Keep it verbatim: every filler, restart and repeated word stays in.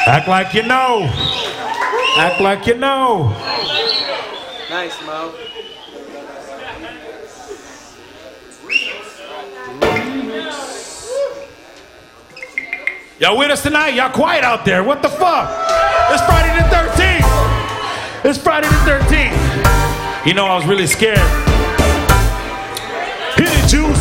Act like you know. Act like you know. Nice, Mo. Y'all with us tonight? Y'all quiet out there. What the fuck? It's Friday the thirteenth. It's Friday the thirteenth. You know, I was really scared. Hit it, Juice.